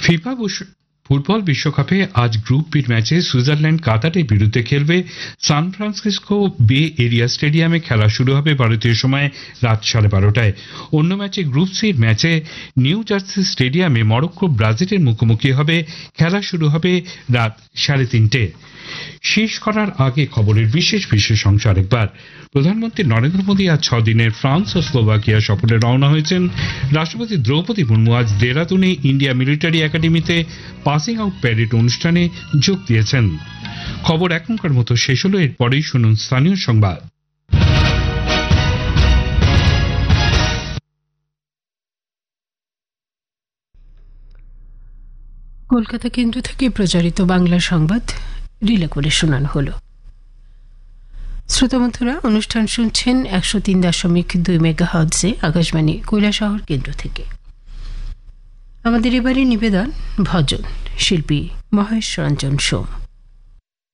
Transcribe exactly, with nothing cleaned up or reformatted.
FIFA football বিশ্বকাপে আজ group বির ম্যাচে সুইজারল্যান্ড কাতারের বিরুদ্ধে খেলবে। সান ফ্রান্সিসকো বে এরিয়া স্টেডিয়ামে খেলা শুরু হবে ভারতীয় সময় রাত সাড়ে বারোটায়। অন্য ম্যাচে গ্রুপ সির ম্যাচে নিউ জার্সি স্টেডিয়ামে মরক্কো ব্রাজিলের মুখোমুখি হবে। খেলা শুরু হবে রাত সাড়ে তিনটে। শেষ করার আগে খবরের বিশেষ বিশেষ অংশ আরেকবার। প্রধানমন্ত্রী নরেন্দ্র মোদী আজ ছ দিনের ফ্রান্স ও স্লোভাকিয়া সফরে রওনা হয়েছেন। রাষ্ট্রপতি দ্রৌপদী মুর্মু আজ দেরাদুনে ইন্ডিয়া মিলিটারি একাডেমিতে পাসিং আউট প্যারেড অনুষ্ঠানে যোগ দিয়েছেন। খবর এখনকার মতো শেষ হলো। এরপরেই শুনুন স্থানীয় সংবাদ। কলকাতা কেন্দ্র থেকে প্রচারিত বাংলা সংবাদ রিলে করে শোনানো হলো। শ্রোতাবন্ধুরা, অনুষ্ঠান শুনছেন একশো তিন দশমিক দুই মেগা হার্টজে আকাশবাণী কৈলাসহর কেন্দ্র থেকে। আমাদের এবারে নিবেদন ভজন, শিল্পী মহেশ রঞ্জন সোম।